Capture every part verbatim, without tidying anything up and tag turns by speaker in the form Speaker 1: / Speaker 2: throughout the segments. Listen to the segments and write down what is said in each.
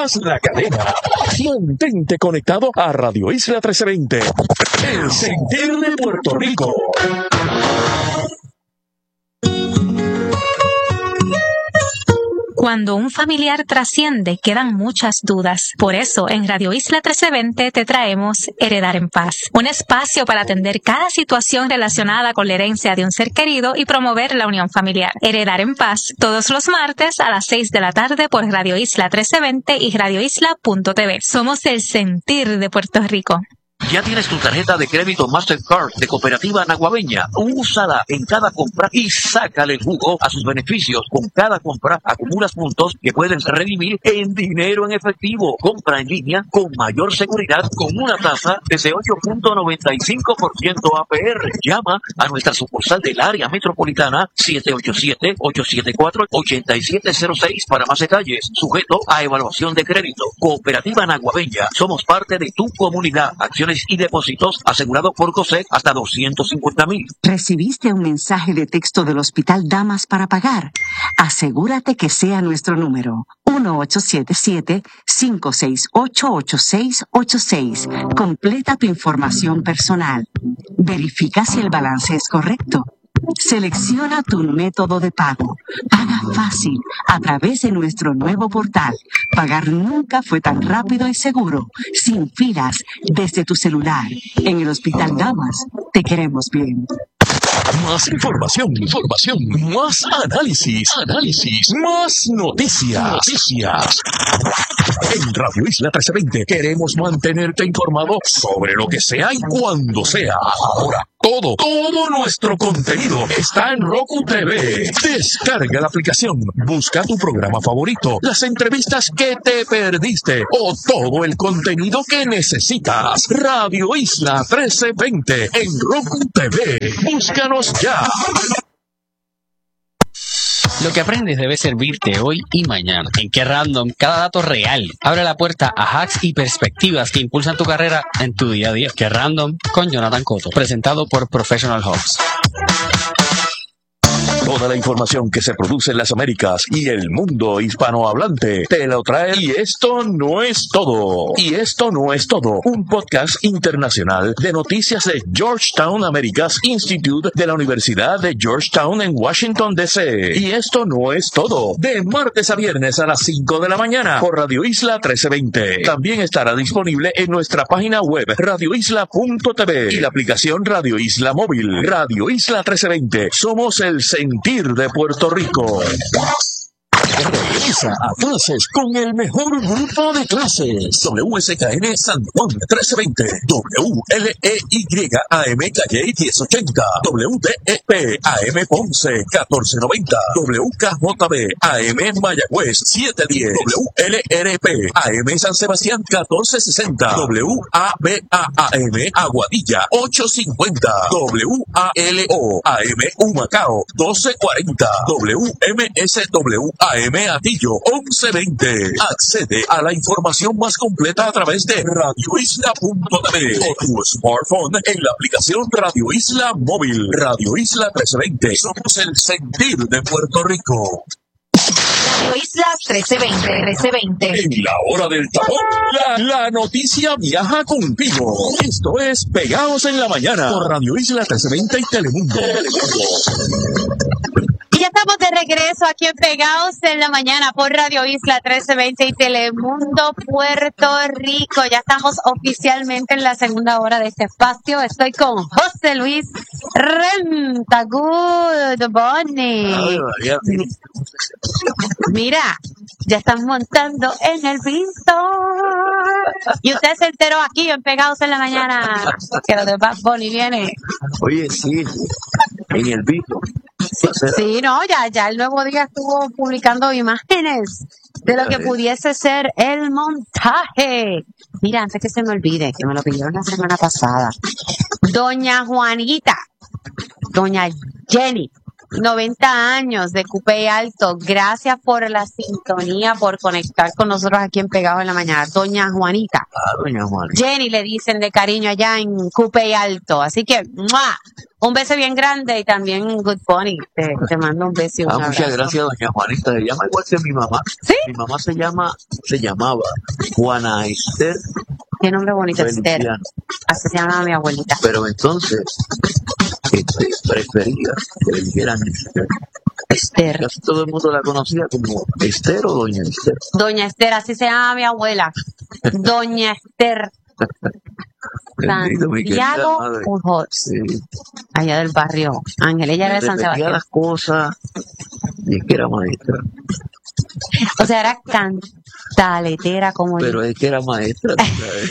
Speaker 1: más la cadena. Mantente conectado a Radio Isla trece veinte. El sentir de Puerto Rico.
Speaker 2: Cuando un familiar trasciende, quedan muchas dudas. Por eso, en Radio Isla trece veinte te traemos Heredar en Paz, un espacio para atender cada situación relacionada con la herencia de un ser querido y promover la unión familiar. Heredar en Paz, todos los martes a las seis de la tarde por Radio Isla trece veinte y radio isla punto t v. Somos el sentir de Puerto Rico.
Speaker 3: ¿Ya tienes tu tarjeta de crédito Mastercard de Cooperativa Naguabeña? Úsala en cada compra y sácale el jugo a sus beneficios. Con cada compra acumulas puntos que puedes redimir en dinero en efectivo. Compra en línea con mayor seguridad con una tasa desde ocho punto noventa y cinco por ciento A P R. Llama a nuestra sucursal del área metropolitana siete ocho siete, ocho siete cuatro, ocho siete cero seis para más detalles. Sujeto a evaluación de crédito. Cooperativa Naguabeña. Somos parte de tu comunidad. Acciones y depósitos asegurados por COSEC hasta doscientos cincuenta mil.
Speaker 4: ¿Recibiste un mensaje de texto del Hospital Damas para pagar? Asegúrate que sea nuestro número. uno ocho siete siete, cinco seis ocho, ocho seis ocho seis. Completa tu información personal. Verifica si el balance es correcto. Selecciona tu método de pago. Paga fácil a través de nuestro nuevo portal. Pagar nunca fue tan rápido y seguro, sin filas, desde tu celular. En el Hospital Damas, te queremos bien.
Speaker 1: Más información, información, más análisis, análisis, más noticias, noticias. En Radio Isla trece veinte queremos mantenerte informado sobre lo que sea y cuando sea. Ahora, todo, todo nuestro contenido está en Roku T V. Descarga la aplicación, busca tu programa favorito, las entrevistas que te perdiste o todo el contenido que necesitas. Radio Isla trece veinte en Roku T V. Búscanos ya.
Speaker 5: Lo que aprendes debe servirte hoy y mañana. En Qué Random, cada dato real abre la puerta a hacks y perspectivas que impulsan tu carrera en tu día a día. Qué Random con Jonathan Cotto, presentado por Professional Hubs.
Speaker 1: Toda la información que se produce en las Américas y el mundo hispanohablante te lo trae. Y esto no es todo. Y esto no es todo. Un podcast internacional de noticias de Georgetown Americas Institute de la Universidad de Georgetown en Washington, D C Y esto no es todo. De martes a viernes a las cinco de la mañana por Radio Isla trece veinte. También estará disponible en nuestra página web radio isla punto t v y la aplicación Radio Isla Móvil. Radio Isla trece veinte. Somos el sentir de Puerto Rico. Regresa a clases con el mejor grupo de clases. W S K N San Juan trece veinte, W L E Y A M Calle diez ochenta, W D E P A M Ponce catorce noventa, W K J B A M Mayagüez siete diez, W L R P A M San Sebastián catorce sesenta, W A B A A M Aguadilla ocho cincuenta, W A L O A M Humacao doce cuarenta, W M S W A M Atillo once veinte. Accede a la información más completa a través de radio isla punto t v o tu smartphone en la aplicación Radio Isla Móvil. Radio Isla trece veinte. Somos el sentir de Puerto Rico.
Speaker 6: Radio Isla trece veinte, trece veinte.
Speaker 1: En la hora del tapón, la, la noticia viaja contigo. Esto es Pegados en la Mañana por Radio Isla trece veinte y Telemundo. Telemundo.
Speaker 6: Y ya estamos de regreso aquí en Pegados en la Mañana por Radio Isla trece veinte y Telemundo Puerto Rico. Ya estamos oficialmente en la segunda hora de este espacio. Estoy con José Luis Renta. Good morning. Mira, ya están montando en el piso. Y usted se enteró aquí en Pegados en la Mañana que lo de Bad Bunny viene.
Speaker 3: Oye, sí, en el piso.
Speaker 6: Sí, sí, no, ya, ya el Nuevo Día estuvo publicando imágenes de lo que pudiese ser el montaje. Mira, antes que se me olvide, que me lo pidieron la semana pasada, doña Juanita, doña Jenny, noventa años de Cupey Alto. Gracias por la sintonía, por conectar con nosotros aquí en Pegados en la Mañana. Doña Juanita.
Speaker 3: Ah, doña Juanita.
Speaker 6: Jenny le dicen de cariño allá en Cupey Alto. Así que, ¡mua! Un beso bien grande y también Good Pony. Te, te mando un beso y un
Speaker 3: Ah,
Speaker 6: abrazo.
Speaker 3: muchas gracias, doña Juanita. Se llama igual que mi mamá.
Speaker 6: ¿Sí?
Speaker 3: Mi mamá se llama, se llamaba Juana Esther
Speaker 6: Qué nombre bonito, Esther.
Speaker 3: Feliciano.
Speaker 6: Así se llama mi abuelita.
Speaker 3: Pero entonces, este, prefería que le dijeran Esther.
Speaker 6: Esther.
Speaker 3: Casi todo el mundo la conocía como Esther o doña Esther.
Speaker 6: Doña Esther, así se llama mi abuela. Doña Esther.
Speaker 3: Bendito, mi querida
Speaker 6: Santiago
Speaker 3: madre.
Speaker 6: Pujols,
Speaker 3: Sí.
Speaker 6: allá del barrio Ángel. Ella era de San
Speaker 3: Repetía
Speaker 6: Sebastián.
Speaker 3: las cosas y es que era maestra.
Speaker 6: O sea, era cantaletera como yo.
Speaker 3: Pero es que era maestra. ¿tú sabes?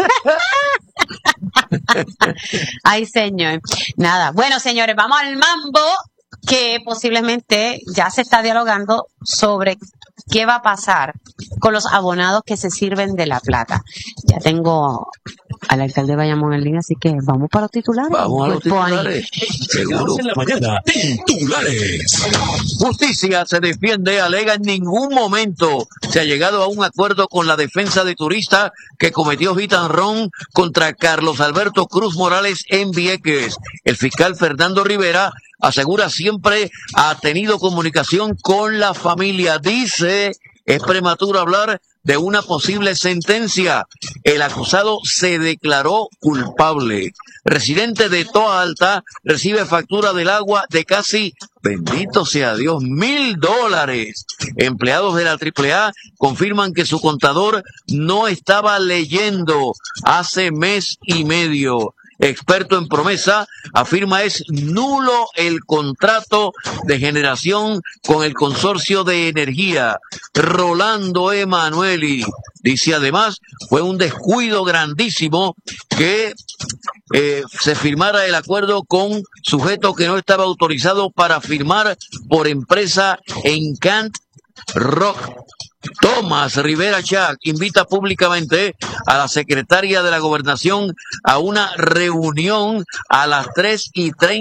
Speaker 6: Ay, señor. Nada. Bueno, señores, vamos al mambo, que posiblemente ya se está dialogando sobre qué va a pasar con los abonados que se sirven de la plata. Ya tengo al alcalde de Bayamón en línea, así que vamos para los titulares.
Speaker 3: Vamos a los
Speaker 6: Good Pony.
Speaker 3: titulares. Seguro.
Speaker 1: En la mañana, titulares.
Speaker 3: Justicia se defiende, alega en ningún momento se ha llegado a un acuerdo con la defensa de turista que cometió hit and run contra Carlos Alberto Cruz Morales en Vieques. El fiscal Fernando Rivera asegura siempre ha tenido comunicación con la familia. Dice, es prematuro hablar de una posible sentencia. El acusado se declaró culpable. Residente de Toa Alta recibe factura del agua de casi, bendito sea Dios, mil dólares. Empleados de la triple A confirman que su contador no estaba leyendo hace mes y medio. Experto en promesa, afirma es nulo el contrato de generación con el consorcio de energía. Rolando Emanueli dice además, fue un descuido grandísimo que eh, se firmara el acuerdo con sujeto que no estaba autorizado para firmar por empresa Encant Rock. Tomás Rivera Chac invita públicamente a la secretaria de la Gobernación a una reunión a las tres y treinta